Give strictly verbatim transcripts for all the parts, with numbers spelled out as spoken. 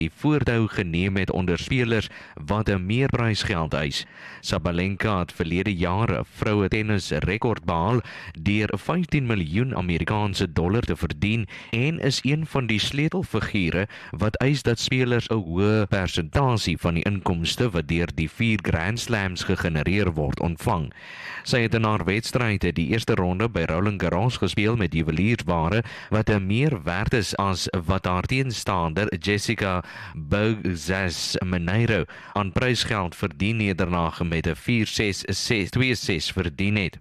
die voortou geneem het onder spelers wat 'n meer prysgeld eis. Sabalenka het verlede jaar 'n vroue tennis rekord behaal deur vyftien miljoen Amerikaanse dollar te verdien en is een van die sleutelfigure wat eis dat spelers 'n hoë persentasie van die inkomste wat deur die vier Grand Slams gegenereer word ontvang. Sy het in haar wedstryd die eerste ronde by Roland Garros gespeel met juweliersware wat 'n meer werd is as wat haar teenstander Jessica Bergzas-Mineiro aan prysgeld verdien nederlaag met 'n vier ses twee ses verdien het.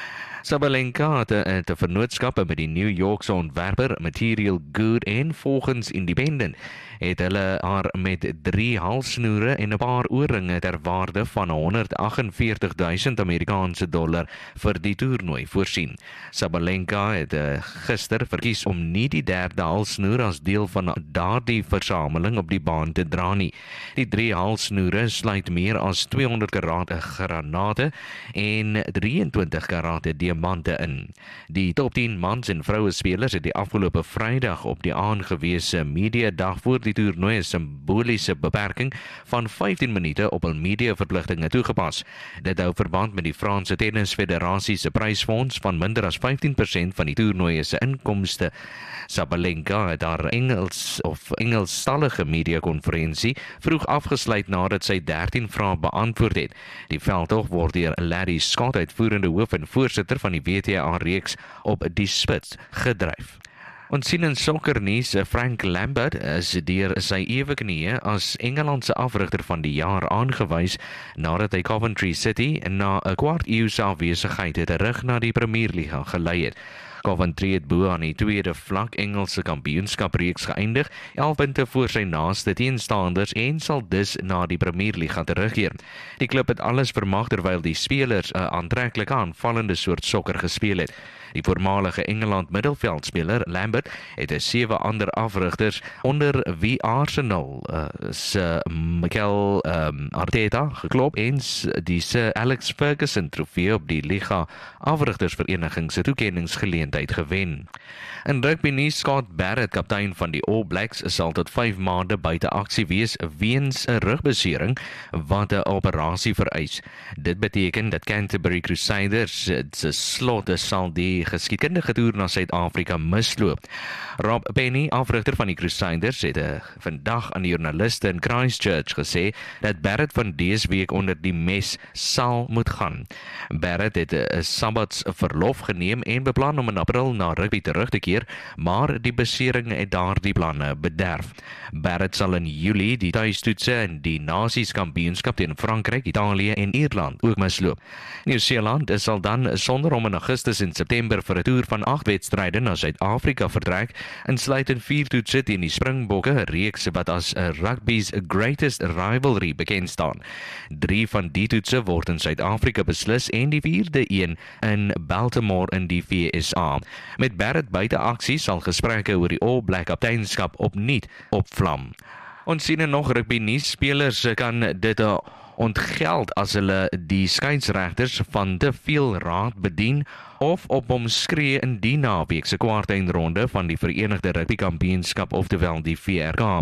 Sabalenka het 'n vennootskap met die New Yorkse ontwerper Material Good en volgens Independent het hulle haar met drie halssnoere en 'n paar oorringe ter waarde van honderdagtenveertig duisend Amerikaanse dollar vir die toernooi voorsien. Sabalenka het uh, gister verkies om nie die derde halssnoer as deel van daardie versameling op die baan te dra nie. Die drie halssnoere sluit meer as tweehonderd karat granate en drieëntwintig karat diamante in. Die top tien mans en vroue spelers het die afgelope Vrydag op die aangewese media dag voor die toernooi 'n simboliese beperking van vyftien minute op hul media verpligtinge toegepas. Dit hou verband met die Franse Tennisfederasie se prysfonds van minder as vyftien persent van die toernooi se inkomste. Sabalenka het haar Engels of Engelstalige media-konferensie vroeg afgesluit nadat sy dertien vrae beantwoord het. Die veldtog word deur Larry Scott, uitvoerende hoof en voorsitter van die W T A-reeks op die spits gedryf. Ons sien in sokkernuus, Frank Lampard is deur sy ewe knieë as Engeland se afrigter van die jaar aangewys nadat hy Coventry City na 'n kwart eeu se afwesigheid terug na die Premierliga gelei het. Coventry het bo aan die tweede vlak Engelse kampioenskapreeks geëindig, elf punte voor sy naaste teenstanders en sal dus na die Premierliga terugkeer. Die klub het alles vermag terwyl die spelers 'n aantreklike aanvallende soort sokker gespeel het. Die voormalige Engeland middelveldspeler Lambert het 'n sewe ander afrigters onder wie Arsenal uh, se Mikel um, Arteta geklop en die se Alex Ferguson trofee op die Liga Afrigtersvereniging se toekenningsgeleentheid gewen. In rugby nuus, Scott Barrett, kaptein van die All Blacks, sal tot vyf maande buite aksie wees weens 'n rugbesering wat 'n operasie vereis. Dit beteken dat Canterbury Crusaders se slotte sal die geskiedkundige toer na Suid-Afrika misloop. Rob Penny, afrigter van die Crusaders, het uh, vandag aan die joernaliste in Christchurch gesê dat Barrett van dese week onder die mes sal moet gaan. Barrett het 'n uh, sabbats verlof geneem en beplan om in April na rugby terug te keer, maar die besering het daardie planne bederf. Barrett sal in Julie die tuistoetse in die Nasies Kampioenskap teen Frankryk, Italië en Ierland ook misloop. Nieu-Seeland sal dan sonder om in Augustus en September vir 'n toer van agt wedstryde na Suid-Afrika vertrek, insluitend vier toetse teen die Springbokke, 'n reeks wat as rugby's greatest rivalry bekend staan. Drie van die toetse word in Suid-Afrika beslis en die vierde een in Baltimore in die V S A. Met Barrett buite aksie sal gesprekke oor die All Black kapteinskap opnuut opvlam. Ons sien en nog rugby nuus, spelers kan dit ontgeld as hulle die skeieregters van te veel raad bedien of op hom skree in die naweek se kwartfinale van die Verenigde Rugby Kampioenskap, oftewel die V R K.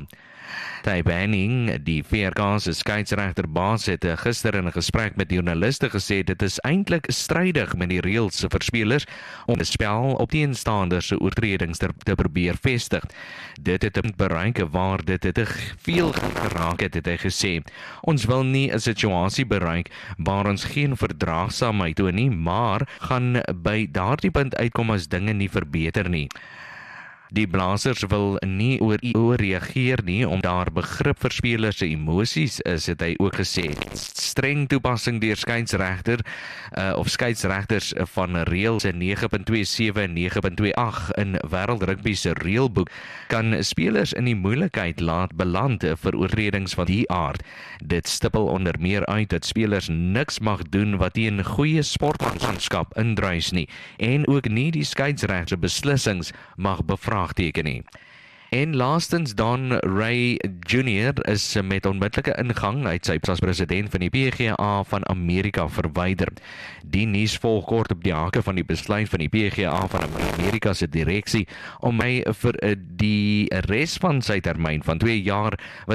Ty Banning, die V R K se skeieregterbaas, het gister in 'n gesprek met joernaliste gesê dit is eintlik strydig met die reëls vir spelers om 'n spel op teenstanders se oortredings te, te probeer vestig. Dit het 'n punt bereik waar dit te veel geraak het, het hy gesê. Ons wil nie 'n situasie bereik waar ons geen verdraagsaamheid toon nie, maar gaan by daardie punt uitkom as dinge nie verbeter nie. Die Blazers wil nie oor oorreageer nie om daar begrip vir spelers se emosies is, het hy ook gesê. Streng toepassing deur skeieregter uh, of skeieregters van reëls nege punt twee sewe en nege punt twee agt in wêreldrugby se reëlboek kan spelers in die moeilikheid laat beland vir oortredings van die aard. Dit stipel onder meer uit dat spelers niks mag doen wat teen goeie sportmanskap indruis nie en ook nie die skeieregter se beslissings mag bevraag teken nie. En laastens, Don Ray Junior is met onmiddellike ingang uit sy as president van die P G A van Amerika verwyder. Die nuus volg kort op die hake van die besluit van die P G A van Amerika se direksie om hy vir die res van sy termyn van twee jaar wat